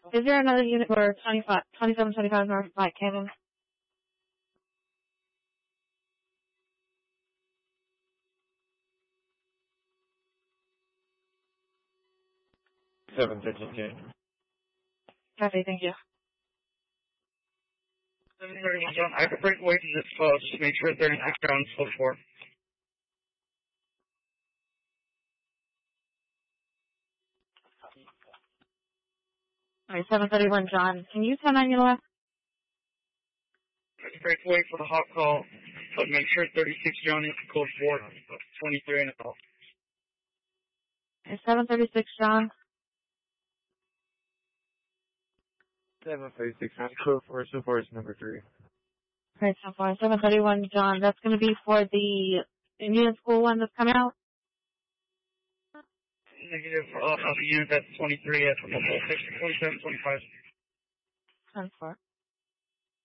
Is there another unit for 2725 North Black Canyon? Copy, thank you. 731 John, I have to break away from this flow. Just make sure they're in background slow 4. Alright, 731 John. Can you turn on your left? I have to break away for the hot call, but make sure 36 John is code 4, 23 and a half. Alright, 736 John. 736 on code 4, so far is number 3. Alright, so far, 731 John. That's gonna be for the Indian school one that's coming out? Negative off the unit, that's 23 at 2725. 10-4.